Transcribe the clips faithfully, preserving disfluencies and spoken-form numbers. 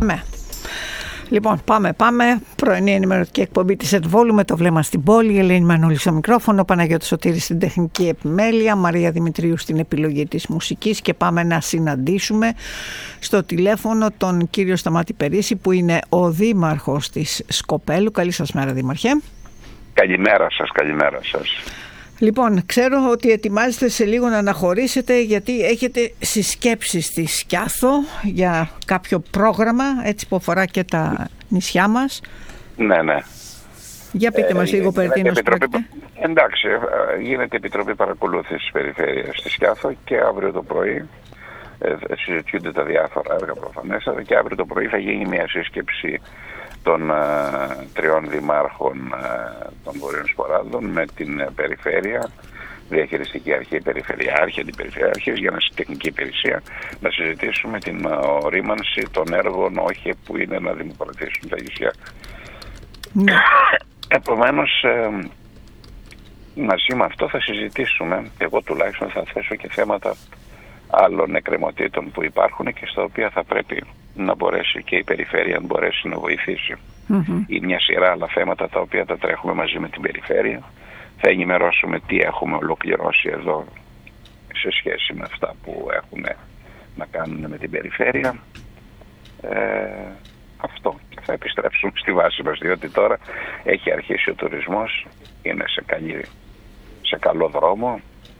Ναι. Λοιπόν, πάμε, πάμε. Πρωινή ενημερωτική εκπομπή της ΕΤΒόλου με το βλέμμα στην πόλη. Η Ελένη Μανούλη στο μικρόφωνο, Παναγιώτης Σωτήρης στην τεχνική επιμέλεια, Μαρία Δημητρίου στην επιλογή της μουσικής, και πάμε να συναντήσουμε στο τηλέφωνο τον κύριο Σταμάτη Περίση, που είναι ο δήμαρχος της Σκοπέλου. Καλή σας μέρα, δήμαρχε. Καλημέρα σας, καλημέρα σας. Λοιπόν, ξέρω ότι ετοιμάζεστε σε λίγο να αναχωρήσετε, γιατί έχετε συσκέψεις στη Σκιάθο για κάποιο πρόγραμμα, έτσι, που αφορά και τα νησιά μας. Ναι, ναι. Για πείτε ε, μας λίγο περί τίνος πρόκειται. Εντάξει, γίνεται επιτροπή παρακολούθησης της περιφέρειας στη Σκιάθο και αύριο το πρωί ε, συζητιούνται τα διάφορα έργα προφανέστατα, και αύριο το πρωί θα γίνει μια σύσκεψη των uh, τριών δημάρχων uh, των Βορείων Σποράδων με την uh, περιφέρεια, διαχειριστική αρχή, περιφερειάρχη, αντιπεριφερειάρχης, για να τεχνική υπηρεσία, να συζητήσουμε την uh, ορίμανση των έργων, όχι που είναι να δημοκρατήσουν τα νησιά. Mm. Επομένως, uh, μαζί με αυτό θα συζητήσουμε, εγώ τουλάχιστον θα θέσω και θέματα άλλων εκκρεμωτήτων που υπάρχουν και στα οποία θα πρέπει να μπορέσει και η περιφέρεια να μπορέσει να βοηθήσει. Mm-hmm. Ή μια σειρά άλλα θέματα τα οποία τα τρέχουμε μαζί με την περιφέρεια. Θα ενημερώσουμε τι έχουμε ολοκληρώσει εδώ σε σχέση με αυτά που έχουμε να κάνουν με την περιφέρεια. Ε, αυτό. Και θα επιστρέψουμε στη βάση μας, διότι τώρα έχει αρχίσει ο τουρισμός, είναι σε, καλή, σε καλό δρόμο.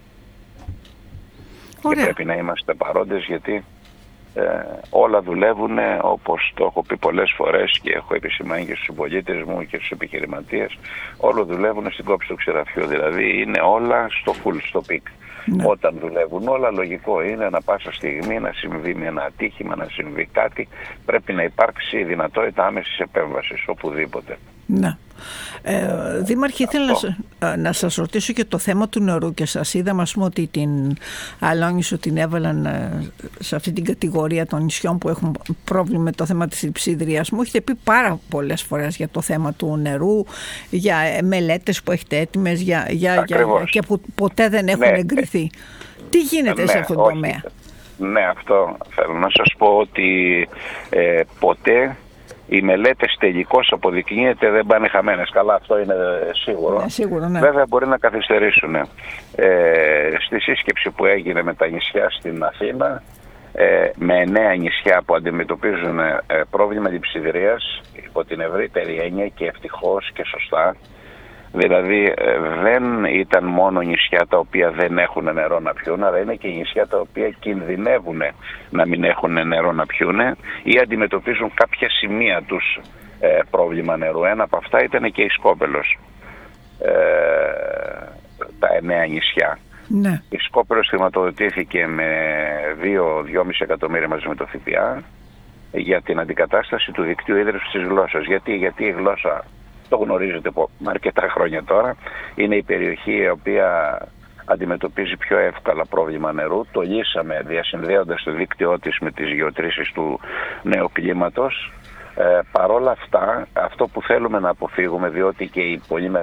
Ωραία. Και πρέπει να είμαστε παρόντες, γιατί ε, όλα δουλεύουν όπως το έχω πει πολλές φορές και έχω επισημάνει και στους συμπολίτες μου και στους επιχειρηματίες. Όλα δουλεύουν στην κόψη του ξηραφιού, δηλαδή είναι όλα στο full, στο peak. Ναι. Όταν δουλεύουν όλα, λογικό είναι να πάσα στιγμή να συμβεί με ένα ατύχημα, να συμβεί κάτι, πρέπει να υπάρξει η δυνατότητα άμεσης επέμβασης οπουδήποτε. Ναι. Ε, Δήμαρχε, ήθελα να, να σας ρωτήσω και το θέμα του νερού, και σας είδαμε, ας πούμε, ότι την Αλόνισο την έβαλαν σε αυτή την κατηγορία των νησιών που έχουν πρόβλημα με το θέμα της λειψιδρίας. Μου έχετε πει πάρα πολλές φορές για το θέμα του νερού, για μελέτες που έχετε έτοιμες για, για, για, και που ποτέ δεν έχουν ναι. εγκριθεί. Τι γίνεται ναι, σε αυτό το τομέα? Ναι, αυτό θέλω να σας πω, ότι ε, ποτέ οι μελέτες τελικώς αποδεικνύεται δεν πάνε χαμένες. Καλά, αυτό είναι σίγουρο. Ναι, σίγουρο ναι. Βέβαια μπορεί να καθυστερήσουν. Ε, στη σύσκεψη που έγινε με τα νησιά στην Αθήνα, ε, με εννέα νησιά που αντιμετωπίζουν ε, πρόβλημα λειψιδρίας υπό την ευρύτερη έννοια, και ευτυχώς και σωστά. Δηλαδή ε, δεν ήταν μόνο νησιά τα οποία δεν έχουν νερό να πιούν, αλλά είναι και νησιά τα οποία κινδυνεύουν να μην έχουν νερό να πιούν ή αντιμετωπίζουν κάποια σημεία τους ε, πρόβλημα νερού. Ένα από αυτά ήταν και η Σκόπελος, ε, τα εννέα νησιά. Ναι. Η Σκόπελος χρηματοδοτήθηκε με δύο με δυόμισι εκατομμύρια μαζί με το ΦΠΑ για την αντικατάσταση του δικτύου ίδρυσης της γλώσσας. Γιατί, γιατί η γλώσσα, το γνωρίζετε με αρκετά χρόνια τώρα, είναι η περιοχή η οποία αντιμετωπίζει πιο εύκολα πρόβλημα νερού. Το λύσαμε διασυνδέοντας το δίκτυό της με τις γεωτρήσεις του νέου κλίματος. Ε, παρόλα αυτά, αυτό που θέλουμε να αποφύγουμε, διότι και η πολύ